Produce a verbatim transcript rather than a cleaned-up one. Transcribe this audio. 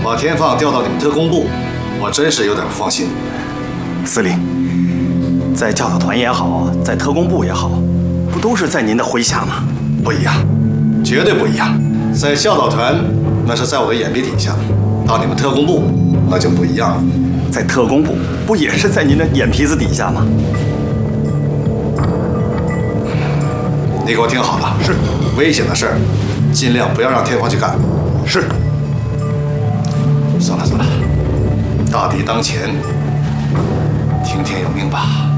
把天放调到你们特工部，我真是有点不放心。 司令，在教导团也好，在特工部也好，不都是在您的麾下吗？ 不一样，绝对不一样。在教导团，那是在我的眼皮底下；到你们特工部，那就不一样了。 在特工部，不也是在您的眼皮子底下吗？ 你给我听好了， 是危险的事儿，尽量不要让天放去干。 是。 算了算了，大敌当前，听天由命吧。